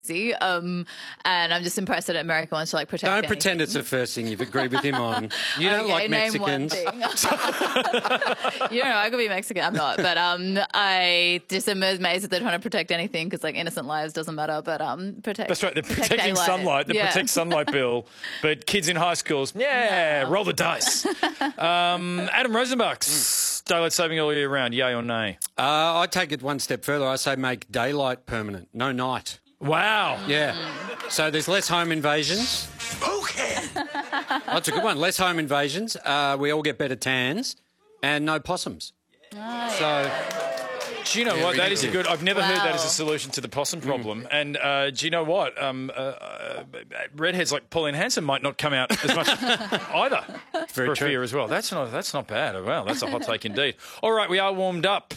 And I'm just impressed that America wants to like protect. Don't pretend it's the first thing you've agreed with him on. You don't like Mexicans. I could be Mexican. I'm not, but I just am amazed that they're trying to protect anything because like innocent lives doesn't matter. But protect. That's right. They're protecting daylight. sunlight. The Protect Sunlight bill, but kids in high schools, roll the dice. Adam Rosenbach's daylight saving all year round. Yay or nay? I take it one step further. I say make daylight permanent, no night. Wow. Yeah. So there's less home invasions. Okay. That's a good one. Less home invasions. We all get better tans and no possums. So do you know what? That is a good... I've never heard that as a solution to the possum problem. And do you know what? Redheads like Pauline Hanson might not come out as much either for a fear as well. That's not bad. Well, that's a hot take indeed. All right, we are warmed up.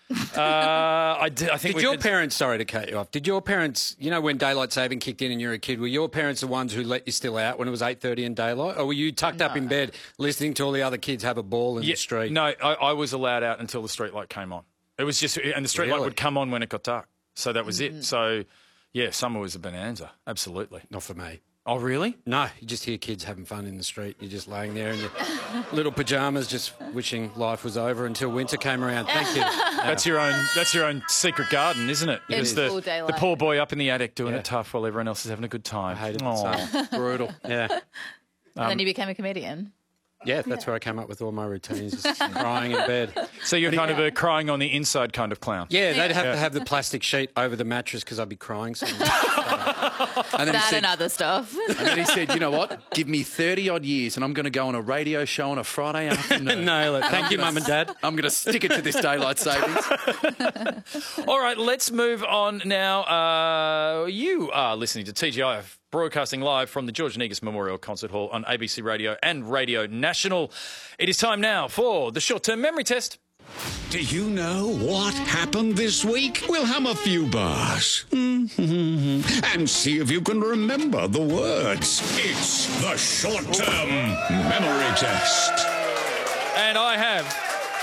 I think did your parents, sorry to cut you off, did your parents, when daylight saving kicked in and you were a kid, were your parents the ones who let you still out when it was 8:30 in daylight? Or were you tucked up in bed listening to all the other kids have a ball in the street? No, I was allowed out until the street light came on. It was just, and the street light would come on when it got dark. So that was it. So, yeah, summer was a bonanza. Absolutely. Not for me. Oh, really? No, you just hear kids having fun in the street. You're just laying there in your little pyjamas just wishing life was over until winter came around. Thank you. That's your own secret garden, isn't it? It's the poor boy up in the attic doing it tough while everyone else is having a good time. I hated it. So brutal. Yeah. And then you became a comedian. Yeah, that's where I came up with all my routines, just crying in bed. So you're kind of a crying on the inside kind of clown. Yeah, they'd have to have the plastic sheet over the mattress because I'd be crying so much. And then and other stuff. And then he said, you know what? Give me 30-odd years and I'm going to go on a radio show on a Friday afternoon. Nail it. Thank you, Mum and Dad. I'm going to stick it to this daylight savings. All right, let's move on now. You are listening to TGIF. Broadcasting live from the George Negus Memorial Concert Hall on ABC Radio and Radio National. It is time now for the short-term memory test. Do you know what happened this week? We'll hum a few bars and see if you can remember the words. It's the short-term memory test. And I have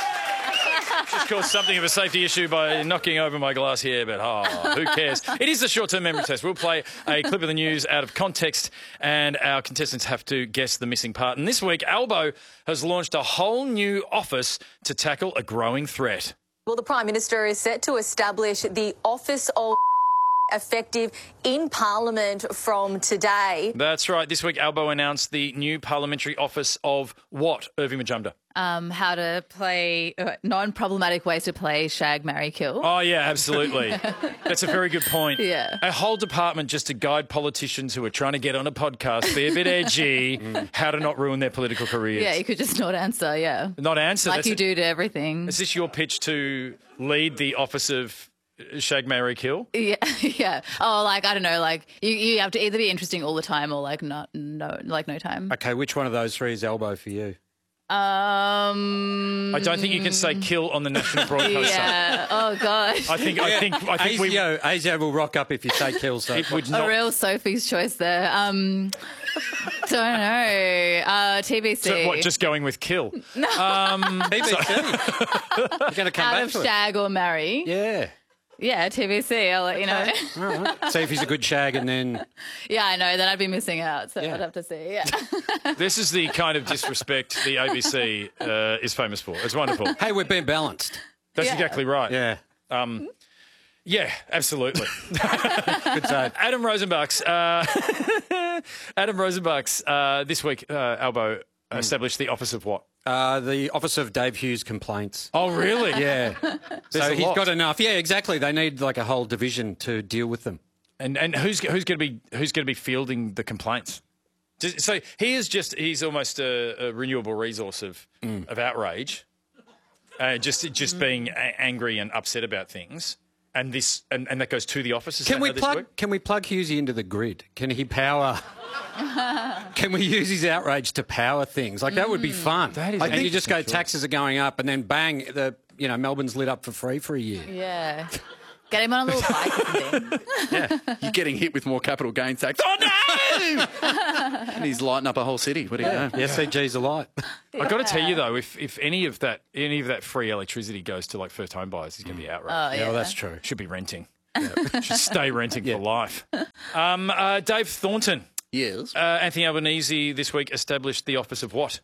just caused something of a safety issue by knocking over my glass here, but who cares? It is the short-term memory test. We'll play a clip of the news out of context and our contestants have to guess the missing part. And this week, Albo has launched a whole new office to tackle a growing threat. Well, the Prime Minister is set to establish the Office of effective in Parliament from today. That's right. This week, Albo announced the new parliamentary office of what, Irving Majumdar? How to play non-problematic ways to play Shag, Marry, Kill. Oh, yeah, absolutely. That's a very good point. Yeah. A whole department just to guide politicians who are trying to get on a podcast, be a bit edgy, how to not ruin their political careers. Yeah, you could just not answer, yeah. Not answer? Like you do to everything. Is this your pitch to lead the office of Shag, Marry, Kill? Yeah, yeah. Oh, like, I don't know, like, you have to either be interesting all the time or, like, no time. Okay, which one of those three is Albo for you? I don't think you can say kill on the national broadcaster. Yeah. Oh God. I think ASIO will rock up if you say kill. So it would not. A real Sophie's choice there. Don't know. TBC. So what? Just going with kill. No. TBC. You're going to come out back of to Shag or Marry. Yeah. Yeah, TBC. I'll let you know. All right. See if he's a good shag and then... Yeah, I know. Then I'd be missing out, so I'd have to see. Yeah. This is the kind of disrespect the ABC is famous for. It's wonderful. Hey, we're being balanced. That's exactly right. Yeah. Yeah, absolutely. Good save. Adam Rosenbach's this week, Albo established the office of what? The Office of Dave Hughes Complaints. Oh, really? Yeah. So he's got enough. Yeah, exactly. They need like a whole division to deal with them. And who's going to be fielding the complaints? So he's almost a renewable resource of outrage, just being angry and upset about things. And that goes to the office. Can we plug Hughesy into the grid? Can he power? Can we use his outrage to power things? Like that would be fun. And you just go, taxes are going up, and then bang, Melbourne's lit up for free for a year. Yeah. Get him on a little bike or something. Yeah. You're getting hit with more capital gains tax. Oh, no! And he's lighting up a whole city. What do you know? The SCG's a light. I've got to tell you, though, if any of that free electricity goes to, like, first home buyers, he's going to be outraged. Oh, yeah. Well, that's true. Should be renting. Should stay renting for life. Dave Thornton. Yes. Anthony Albanese this week established the office of what?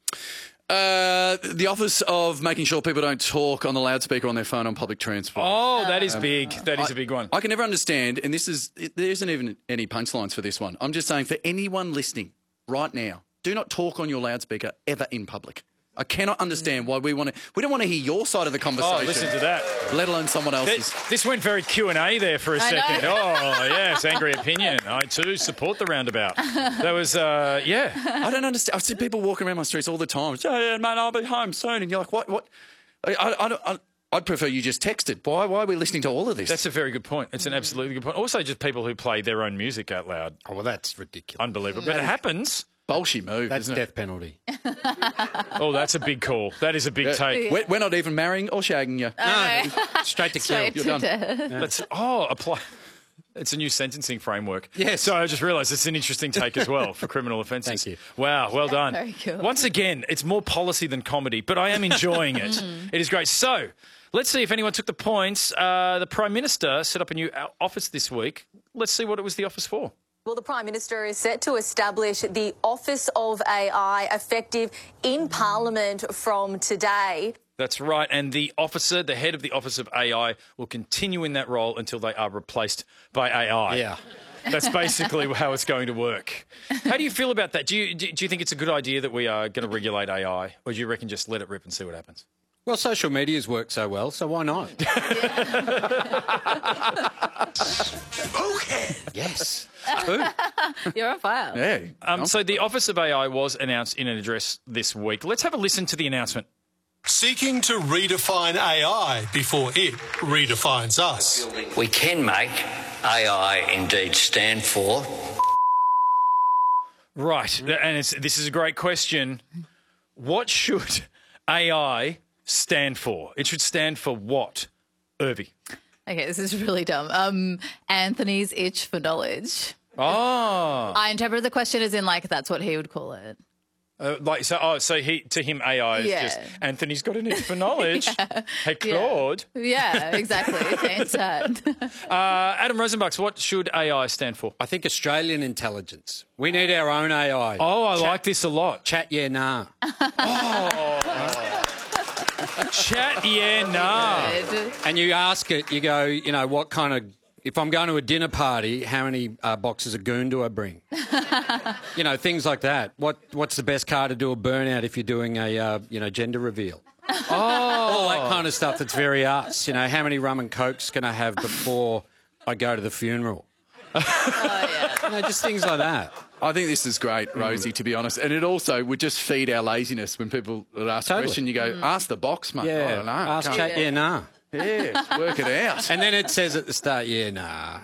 The office of making sure people don't talk on the loudspeaker on their phone on public transport. Oh, that is big. That is a big one. I can never understand, and there isn't even any punchlines for this one. I'm just saying, for anyone listening right now, do not talk on your loudspeaker ever in public. I cannot understand why we don't want to hear your side of the conversation. Oh, listen to that. Let alone someone else's. This went very Q&A there for a second. Oh, yes, angry opinion. I, too, support the roundabout. That was, yeah. I don't understand. I see people walking around my streets all the time. Oh, yeah, man, I'll be home soon. And you're like, what? I'd prefer you just texted. Why are we listening to all of this? That's a very good point. It's an absolutely good point. Also, just people who play their own music out loud. Oh, well, that's ridiculous. Unbelievable. But it happens. Bolshy move, That's isn't it? death penalty. Oh, that's a big call. That is a big take. We're not even marrying or shagging you. No, straight to kill. Straight to death. Apply. It's a new sentencing framework. Yes. So I just realised it's an interesting take as well for criminal offences. Thank you. Wow, well done. Very cool. Once again, it's more policy than comedy, but I am enjoying it. It is great. So let's see if anyone took the points. The Prime Minister set up a new office this week. Let's see what it was the office for. Well, the Prime Minister is set to establish the Office of AI, effective in Parliament from today. That's right. And the head of the Office of AI, will continue in that role until they are replaced by AI. Yeah. That's basically how it's going to work. How do you feel about that? Do you think it's a good idea that we are going to regulate AI, or do you reckon just let it rip and see what happens? Well, social media's worked so well, so why not? Okay. Yes. You're on fire. Yeah. So the Office of AI was announced in an address this week. Let's have a listen to the announcement. Seeking to redefine AI before it redefines us. We can make AI indeed stand for. Right. And this is a great question. What should AI stand for? It should stand for what, Irvi? Okay, this is really dumb. Anthony's itch for knowledge. Oh. I interpret the question as in, like, that's what he would call it. So to him AI is just Anthony's got an itch for knowledge. Hey, Claude. Yeah, exactly. Change that. Adam Rosenbachs, what should AI stand for? I think Australian intelligence. We need our own AI. Oh, I like this a lot. Chat, yeah, nah. Chat, yeah, nah. Good. And you ask it, you go, what kind of... If I'm going to a dinner party, how many boxes of goon do I bring? Things like that. What's the best car to do a burnout if you're doing a, gender reveal? All that kind of stuff that's very us. How many rum and cokes can I have before I go to the funeral? Just things like that. I think this is great, Rosie, to be honest. And it also would just feed our laziness when people would ask a question. You go, ask the box, mate. Yeah. I don't know. Ask chat, yeah, nah. Yeah, work it out. And then it says at the start, yeah, nah.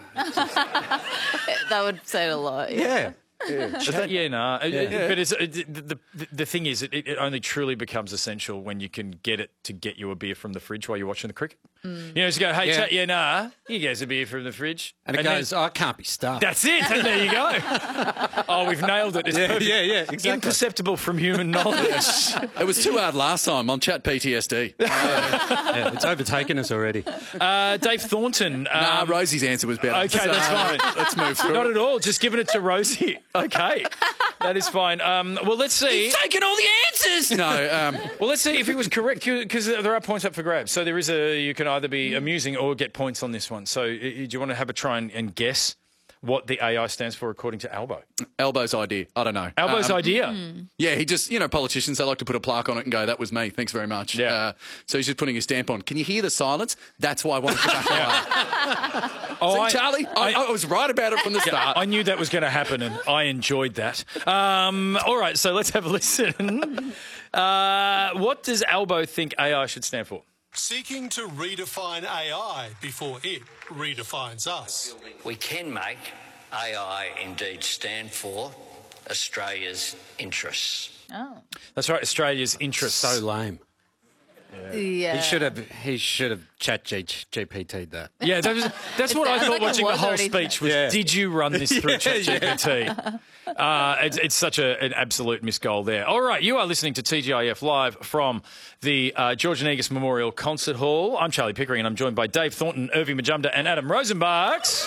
That would say it a lot. Yeah. Chat, yeah, nah. But it's, the thing is, it only truly becomes essential when you can get it to get you a beer from the fridge while you're watching the cricket. Just go, hey, chat, yeah, nah. You guys a beer from the fridge. And it goes, I can't be stuffed. That's it. And there you go. Oh, we've nailed it. It's perfect. Yeah, exactly. Imperceptible from human knowledge. It was too hard last time on Chat PTSD. It's overtaken us already. Dave Thornton. Rosie's answer was better. Okay, that's fine. Let's move through. Not at all. Just giving it to Rosie. Okay. That is fine. Well, let's see. He's taking all the answers. No. Well, let's see if he was correct, because there are points up for grabs. So you can either be amusing or get points on this one. So do you want to have a try and guess what the AI stands for according to Albo? Albo's idea. I don't know. Albo's idea? Yeah, he just, politicians, they like to put a plaque on it and go, that was me. Thanks very much. Yeah. So he's just putting his stamp on. Can you hear the silence? That's why I wanted to go back. Oh, See, Charlie, I was right about it from the start. I knew that was going to happen, and I enjoyed that. All right, so let's have a listen. What does Albo think AI should stand for? Seeking to redefine AI before it redefines us. We can make AI indeed stand for Australia's interests. Oh. That's right, Australia's interests. So lame. Yeah. He should have chat GPT'd that. Yeah, that's what I sounds thought like it watching the was whole already speech was, Yeah. did you run this through ChatGPT? It's such an absolute misgoal there. All right, you are listening to TGIF Live from the George Negus Memorial Concert Hall. I'm Charlie Pickering, and I'm joined by Dave Thornton, Irving Majumdar, and Adam Rosenbachs.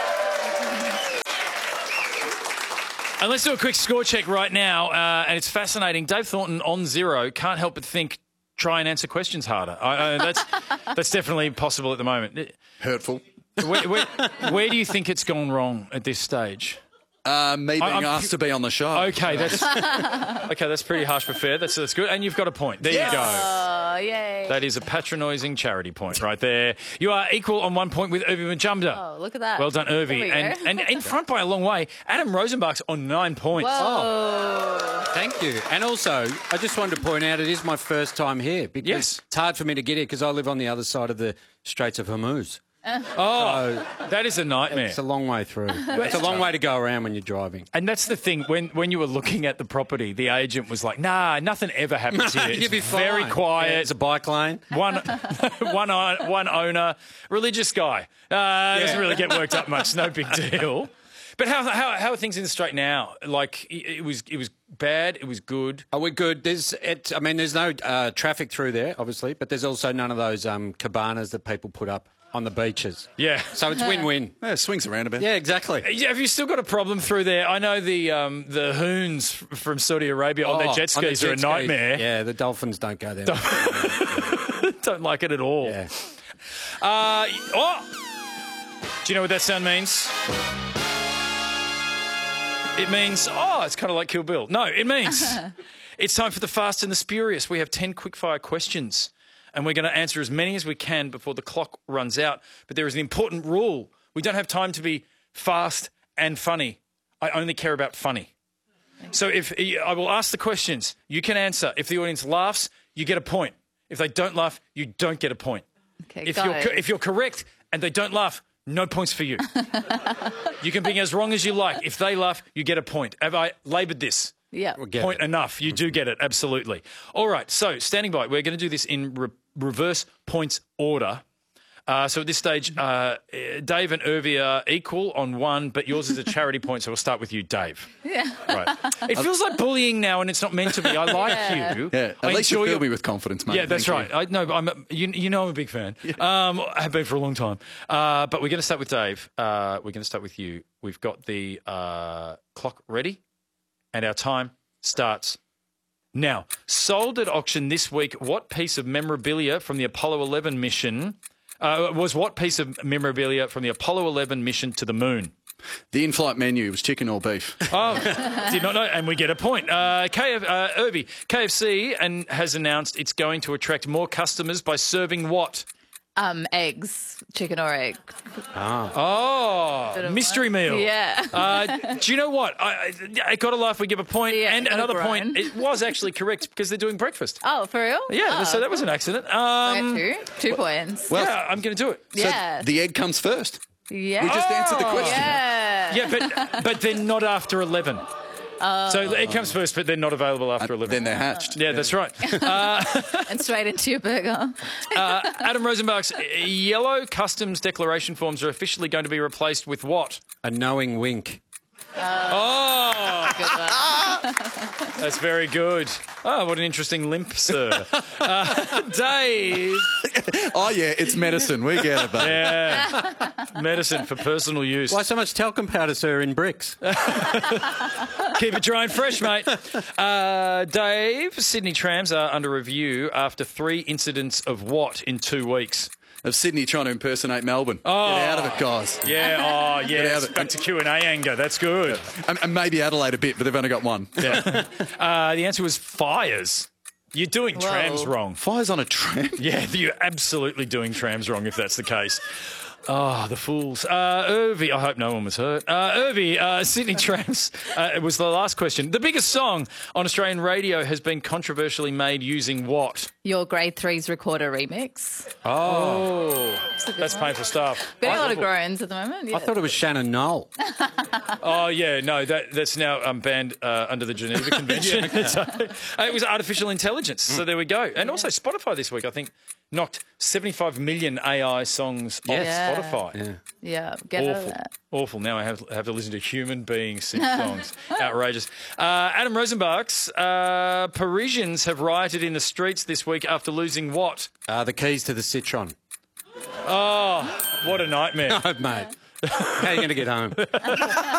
And let's do a quick score check right now, and it's fascinating. Dave Thornton on 0, can't help but think, try and answer questions harder. That's definitely possible at the moment. Hurtful. Where do you think it's gone wrong at this stage? Me being asked to be on the show. Okay, that's pretty harsh but fair. That's good, and you've got a point. There you go. Oh, yay. That is a patronising charity point right there. You are equal on 1 point with Irving Majumdar. Oh, look at that. Well done, Irving. There we go. And in front by a long way, Adam Rosenbach's on 9 points. Whoa. Thank you. And also, I just wanted to point out it is my first time here because Yes. it's hard for me to get here because I live on the other side of the Straits of Hormuz. Oh, that is a nightmare. It's a long way through. It's a long way to go around when you're driving. And that's the thing. When you were looking at the property, the agent was like, "Nah, nothing ever happens here. You'd It's be very fine. quiet. Yeah, it's a bike lane. One owner, religious guy. Doesn't really get worked up much. No big deal." But how are things in the Strait now? Like it was bad. It was good. Are we good? There's no traffic through there, obviously, but there's also none of those cabanas that people put up on the beaches. Yeah. So it's win-win. Yeah, swings around a bit. Yeah, exactly. Have you still got a problem through there? I know the Hoons from Saudi Arabia on their jet on the skis are a jet skis. nightmare. Yeah, the dolphins don't go there. Don't like it at all. Yeah. Do you know what that sound means? It means, it's kind of like Kill Bill. No, it means it's time for the Fast and the Spurious. We have 10 quickfire questions, and we're going to answer as many as we can before the clock runs out. But there is an important rule. We don't have time to be fast and funny. I only care about funny. So if I will ask the questions, you can answer. If the audience laughs, you get a point. If they don't laugh, you don't get a point. Okay, If you're correct and they don't laugh, no points for you. You can be as wrong as you like. If they laugh, you get a point. Have I laboured this? Yeah. Point enough. You do get it, absolutely. All right, so standing by. We're going to do this in reverse points order. So at this stage, Dave and Irvi are equal on 1, but yours is a charity point, so we'll start with you, Dave. Yeah. Right. It feels like bullying now, and it's not meant to be. I like you. Yeah, at least you fill me with confidence, mate. Yeah, that's Thank right. You know I'm a big fan. I have been for a long time. But we're going to start with Dave. We're going to start with you. We've got the clock ready, and our time starts now. Sold at auction this week, what piece of memorabilia from the Apollo 11 mission what piece of memorabilia from the Apollo 11 mission to the moon? The in-flight menu was chicken or beef. Oh, did not know, and we get a point. Irvi, KFC has announced it's going to attract more customers by serving what? Eggs, chicken or egg. Oh, mystery meal. Yeah. Do you know what? I got to laugh. We give a point, Yeah, and got another grown. point. It was actually correct because they're doing breakfast. Oh, for real? Yeah, Oh, so that was an accident. I got 2 points. Yeah, I'm going to do it. Yeah. The egg comes first. Yeah. We just answered the question. Yeah. Yeah, but they're not after 11. So it comes first, but they're not available after 11. Then they're hatched. Yeah, that's right. And straight into your burger. Adam Rosenbach's yellow customs declaration forms are officially going to be replaced with what? A knowing wink. Oh, Good one. that's very good. Oh, what an interesting limp, sir. Dave. Oh, yeah, it's medicine. We get it, buddy. Yeah. Medicine for personal use. Why so much talcum powder, sir, in bricks? Keep it dry and fresh, mate. Dave, Sydney trams are under review after 3 incidents of what in 2 weeks? Of Sydney trying to impersonate Melbourne. Oh. Get out of it, guys. Yeah, out of it. back to Q&A anger. That's good. And maybe Adelaide a bit, but they've only got 1. Yeah. The answer was fires. You're doing trams wrong. Fires on a tram. Yeah, you're absolutely doing trams wrong if that's the case. Oh, the fools. Irvie, I hope no one was hurt. Irvie, Sydney Tramps, it was the last question. The biggest song on Australian radio has been controversially made using what? Your grade 3's recorder remix. Oh, that's painful stuff. Getting a lot of groans at the moment. Yeah. I thought it was Shannon Knoll. Oh, yeah, no, that's now banned under the Geneva Convention. So, it was artificial intelligence, so there we go. And also Spotify this week, I think, knocked 75 million AI songs off Spotify. Yeah, get out of that. Awful. Now I have to listen to human beings sing songs. Outrageous. Adam Rosenbach's Parisians have rioted in the streets this week after losing what? The keys to the Citroen. Oh, what a nightmare. Oh, mate. How are you going to get home?